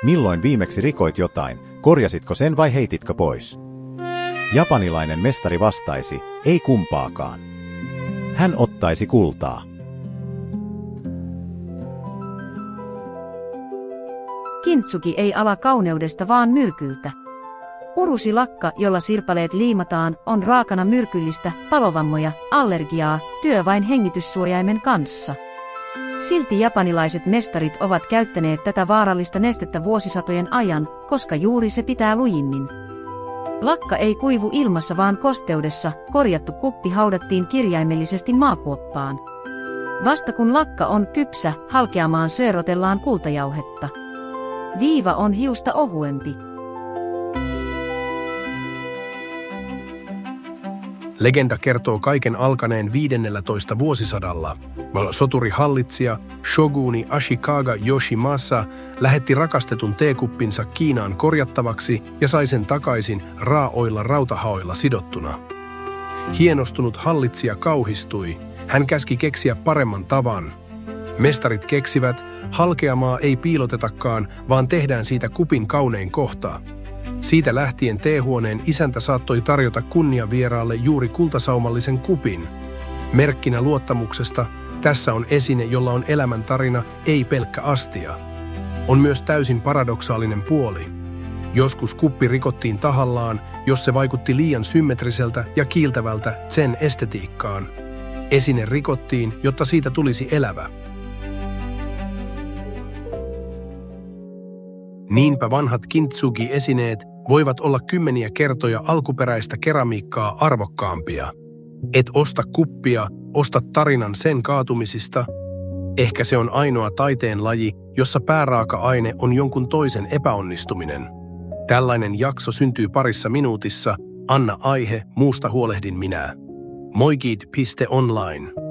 Milloin viimeksi rikoit jotain, korjasitko sen vai heititkö pois? Japanilainen mestari vastaisi, ei kumpaakaan. Hän ottaisi kultaa. Kintsugi ei ala kauneudesta vaan myrkyltä. Urusilakka, jolla sirpaleet liimataan, on raakana myrkyllistä, palovammoja, allergiaa, työ vain hengityssuojaimen kanssa. Silti japanilaiset mestarit ovat käyttäneet tätä vaarallista nestettä vuosisatojen ajan, koska juuri se pitää lujimmin. Lakka ei kuivu ilmassa vaan kosteudessa, korjattu kuppi haudattiin kirjaimellisesti maakuoppaan. Vasta kun lakka on kypsä, halkeamaan söörotellaan kultajauhetta. Viiva on hiusta ohuempi. Legenda kertoo kaiken alkaneen 15. vuosisadalla. Soturi-hallitsija shoguni Ashikaga Yoshimasa lähetti rakastetun teekuppinsa Kiinaan korjattavaksi ja sai sen takaisin raaoilla rautahaoilla sidottuna. Hienostunut hallitsija kauhistui. Hän käski keksiä paremman tavan. Mestarit keksivät, halkeamaa ei piilotetakaan, vaan tehdään siitä kupin kaunein kohta. Siitä lähtien teehuoneen isäntä saattoi tarjota kunniavieraalle juuri kultasaumallisen kupin. Merkkinä luottamuksesta, tässä on esine, jolla on elämäntarina, ei pelkkä astia. On myös täysin paradoksaalinen puoli. Joskus kuppi rikottiin tahallaan, jos se vaikutti liian symmetriseltä ja kiiltävältä zen-estetiikkaan. Esine rikottiin, jotta siitä tulisi elävä. Niinpä vanhat kintsugi-esineet voivat olla kymmeniä kertoja alkuperäistä keramiikkaa arvokkaampia. Et osta kuppia, osta tarinan sen kaatumisista. Ehkä se on ainoa taiteen laji, jossa pääraaka-aine on jonkun toisen epäonnistuminen. Tällainen jakso syntyy parissa minuutissa. Anna aihe, muusta huolehdin minä. Moigid.online